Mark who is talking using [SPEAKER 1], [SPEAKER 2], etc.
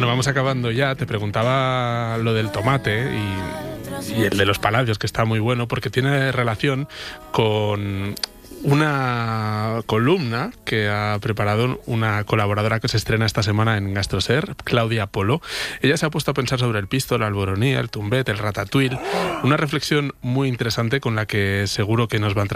[SPEAKER 1] Bueno, vamos acabando ya. Te preguntaba lo del tomate y el de los palacios, que está muy bueno, porque tiene relación con una columna que ha preparado una colaboradora que se estrena esta semana en Gastroser, Claudia Polo. Ella se ha puesto a pensar sobre el pisto, la alboronía, el tumbet, el ratatouille. Una reflexión muy interesante con la que seguro que nos va a entrar